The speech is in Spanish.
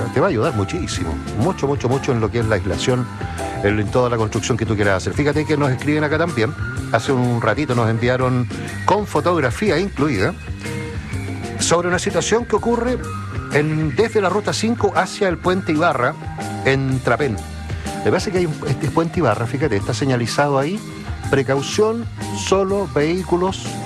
te va a ayudar muchísimo, mucho, mucho, mucho en lo que es la aislación, en toda la construcción que tú quieras hacer. Fíjate que nos escriben acá también, hace un ratito nos enviaron con fotografía incluida, sobre una situación que ocurre desde la Ruta 5 hacia el Puente Ibarra, en Trapén. Me parece que hay este Puente Ibarra, fíjate, está señalizado ahí, precaución, solo vehículos